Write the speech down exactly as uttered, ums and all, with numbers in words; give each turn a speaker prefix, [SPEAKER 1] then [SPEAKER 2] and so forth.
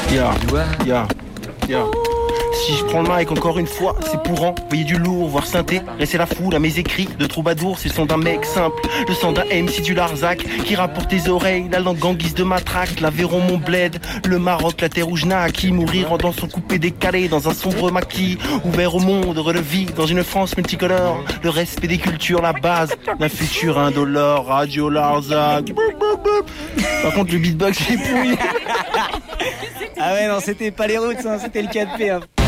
[SPEAKER 1] Ya, ya, ya. Si je prends le mic encore une fois, c'est pour envoyer du lourd, voir synthé, laisser la foule à mes écrits de troubadour. C'est le son d'un mec simple, le son d'un M C du Larzac qui rappe pour tes oreilles, la langue en guise de matraque. L'Aveyron, mon bled, le Maroc, la terre où je naquis. Mourir en dansant coupé décalé dans un sombre maquis. Ouvert au monde, heureux de vie dans une France multicolore. Le respect des cultures, la base d'un futur indolore. Radio Larzac. Par contre le beatbox j'ai pourri.
[SPEAKER 2] Ah ouais non, c'était pas les routes, hein, c'était le quatre P hein.